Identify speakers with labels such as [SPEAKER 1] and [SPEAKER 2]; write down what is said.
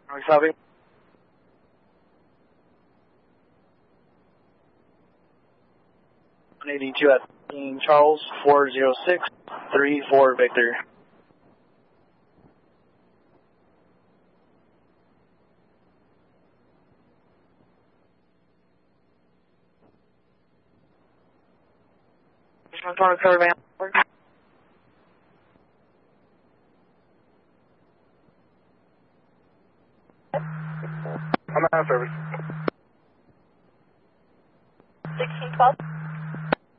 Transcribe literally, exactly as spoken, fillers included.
[SPEAKER 1] Copy. one eighty-two at Charles, four zero six three four Victor. I'm trying to cover van.
[SPEAKER 2] I'm out of service.
[SPEAKER 3] sixteen twelve.